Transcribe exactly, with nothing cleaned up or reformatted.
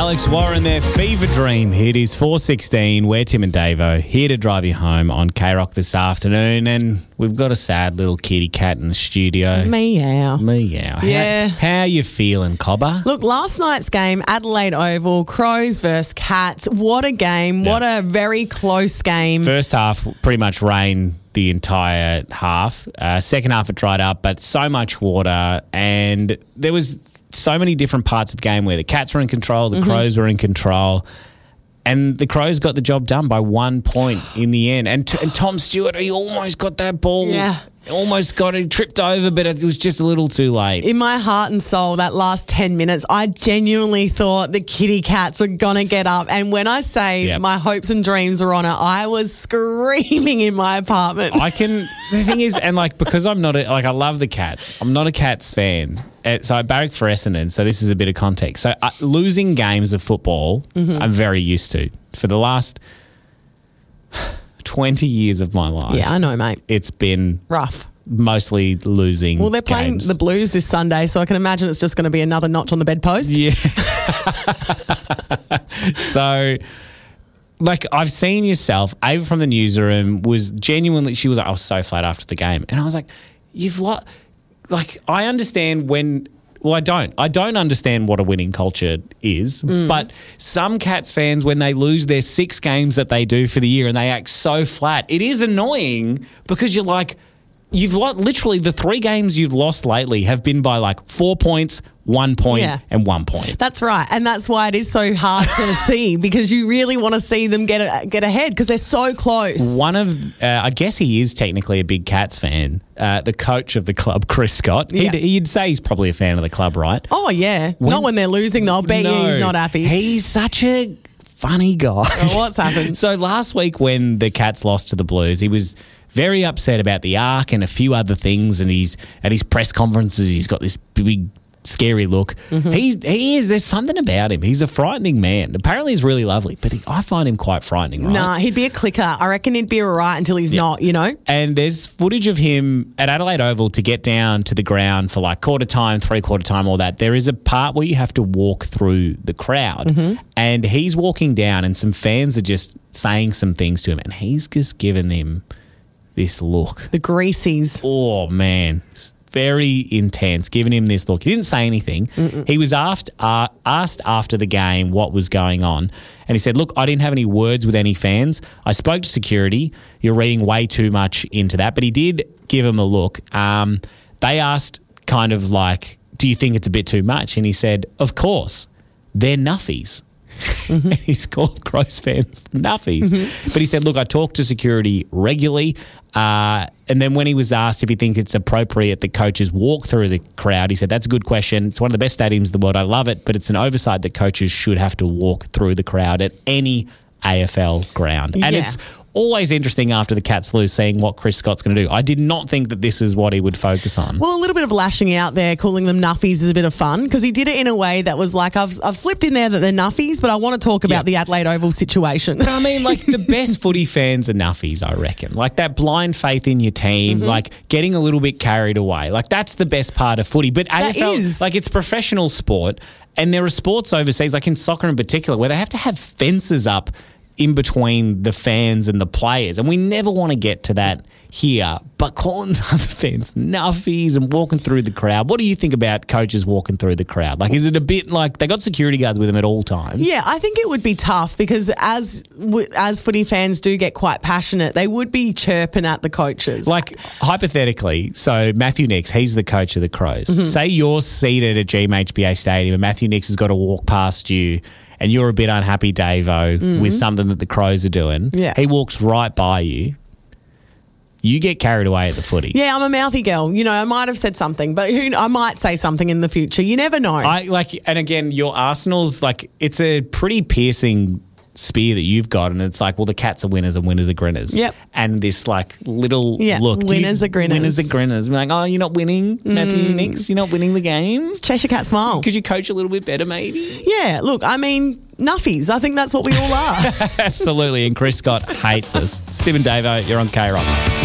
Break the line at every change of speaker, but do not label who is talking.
Alex Warren there, Fever Dream. It is four sixteen. We're Tim and Davo, here to drive you home on K-Rock this afternoon. And we've got a sad little kitty cat in the studio.
Meow.
Meow.
Yeah.
How, how you feeling, Cobber?
Look, last night's game, Adelaide Oval, Crows versus Cats. What a game.
Yeah.
What a very close game.
First half, pretty much rain the entire half. Uh, second half, it dried up, but so much water. And there was so many different parts of the game where the Cats were in control, the mm-hmm. Crows were in control. And the Crows got the job done by one point in the end. And, t- and Tom Stewart, he almost got that ball.
Yeah.
Almost got it, tripped over, but it was just a little too late.
In my heart and soul, that last ten minutes, I genuinely thought the kitty cats were going to get up. And when I say
Yep.
my hopes and dreams were on it, I was screaming in my apartment.
I can, the thing is, and like, because I'm not, a, like, I love the Cats. I'm not a Cats fan. Uh, So I barrack for Essendon, so this is a bit of context. So uh, losing games of football, mm-hmm. I'm very used to. For the last twenty years of my life.
Yeah, I know, mate.
It's been
rough.
Mostly losing
Well, they're playing
games.
the Blues this Sunday, so I can imagine it's just going to be another notch on the bedpost.
Yeah. So, like, I've seen yourself. Ava from the newsroom was genuinely, she was like, I was so flat after the game. And I was like, you've lost. Like, I understand when, well, I don't. I don't understand what a winning culture is. Mm. But some Cats fans, when they lose their six games that they do for the year and they act so flat, it is annoying because you're like, you've lost, literally the three games you've lost lately have been by like four points, one point,
Yeah.
and one point.
That's right. And that's why it is so hard to see, because you really want to see them get a, get ahead because they're so close.
One of, uh, I guess he is technically a big Cats fan, uh, the coach of the club, Chris Scott.
Yeah.
He'd, he'd say he's probably a fan of the club, right?
Oh, yeah.
When-
not when they're losing, though. I'll bet
No.
you he's not happy.
He's such a funny guy.
Oh, what's happened?
So last week when the Cats lost to the Blues, he was very upset about the arc and a few other things, and he's at his press conferences, he's got this big scary look. Mm-hmm. He's, he is, there's something about him. He's a frightening man. Apparently he's really lovely, but he, I find him quite frightening, right?
Nah, he'd be a clicker. I reckon he'd be all right until he's
Yeah.
not, you know?
And there's footage of him at Adelaide Oval to get down to the ground for like quarter time, three quarter time, all that. There is a part where you have to walk through the crowd, mm-hmm. and he's walking down and some fans are just saying some things to him, and he's just given them this look.
The greasies.
Oh, man. Very intense, giving him this look. He didn't say anything. Mm-mm. He was asked, uh, asked after the game what was going on, and he said, look, I didn't have any words with any fans. I spoke to security. You're reading way too much into that. But he did give him a look. Um, they asked kind of like, do you think it's a bit too much? And he said, of course, they're nuffies. Mm-hmm. He's called Crows fans nuffies. Mm-hmm. But he said, look, I talk to security regularly. Uh, and then when he was asked if he thinks it's appropriate that coaches walk through the crowd, he said, that's a good question. It's one of the best stadiums in the world. I love it. But it's an oversight that coaches should have to walk through the crowd at any A F L ground. And
Yeah.
it's always interesting after the Cats lose seeing what Chris Scott's going to do. I did not think that this is what he would focus on.
Well, a little bit of lashing out there, calling them nuffies is a bit of fun because he did it in a way that was like, I've I've slipped in there that they're nuffies, but I want to talk about
Yeah.
the Adelaide Oval situation.
But I mean, like, the best footy fans are nuffies, I reckon. Like, that blind faith in your team,
Mm-hmm.
like, getting a little bit carried away. Like, that's the best part of footy. But
That
A F L,
is.
like, it's professional sport, and there are sports overseas, like in soccer in particular, where they have to have fences up in between the fans and the players. And we never want to get to that here. But calling other fans nuffies and walking through the crowd, what do you think about coaches walking through the crowd? Like, is it a bit like they got security guards with them at all times?
Yeah, I think it would be tough because as w- as footy fans do get quite passionate, they would be chirping at the coaches.
Like, hypothetically, so Matthew Nix, he's the coach of the Crows. Mm-hmm. Say you're seated at G M H B A Stadium and Matthew Nix has got to walk past you and you're a bit unhappy, Davo, mm-hmm. with something that the Crows are doing.
Yeah.
He walks right by you. You get carried away at the footy.
Yeah, I'm a mouthy girl. You know, I might have said something, but who I might say something in the future. You never know.
I like, and again, your Arsenal's like, it's a pretty piercing spear that you've got, and it's like, well, the Cats are winners and winners are grinners.
Yep.
And this like little
Yeah,
look, do
winners
you,
are grinners.
Winners are grinners. I'm like, oh, you're not winning, Matthew
Mm.
Nix. You're not winning the game.
Cheshire Cat smile.
Could you coach a little bit better, maybe?
Yeah, look, I mean, nuffies. I think that's what we all are.
Absolutely. And Chris Scott hates us. Steve and Davo, you're on K-Rock.